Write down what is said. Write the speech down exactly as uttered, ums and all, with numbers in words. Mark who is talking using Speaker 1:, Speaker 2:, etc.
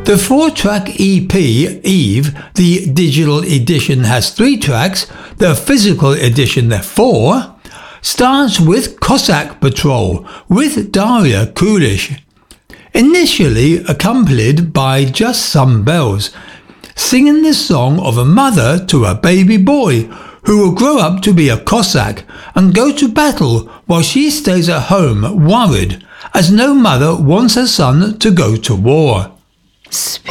Speaker 1: The four-track E P, Eve, the digital edition has three tracks, the physical edition has four, starts with Cossack Patrol with Daria Kulish, initially accompanied by just some bells, singing the song of a mother to a baby boy who will grow up to be a Cossack and go to battle while she stays at home worried, as no mother wants her son to go to war.